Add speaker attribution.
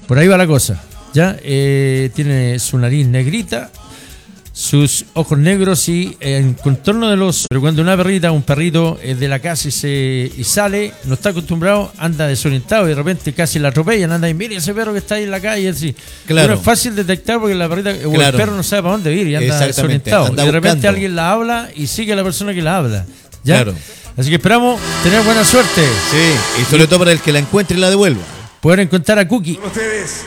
Speaker 1: Por ahí va la cosa. ¿Ya? Tiene su nariz negrita, sus ojos negros y en contorno de los... Pero cuando una perrita o un perrito es de la casa y sale, no está acostumbrado, anda desorientado y de repente casi la atropellan, anda y mire ese perro que está ahí en la calle, así.
Speaker 2: Claro.
Speaker 1: Pero es fácil detectar porque la perrita o el perro no sabe para dónde ir y anda desorientado.
Speaker 2: Anda
Speaker 1: y de repente
Speaker 2: buscando.
Speaker 1: alguien la habla y sigue a la persona que la habla. ¿Ya?
Speaker 2: Claro.
Speaker 1: Así que esperamos tener buena suerte.
Speaker 2: Sí, y sobre todo para el que la encuentre y la devuelva.
Speaker 1: Poder encontrar a Cookie.
Speaker 3: Ustedes.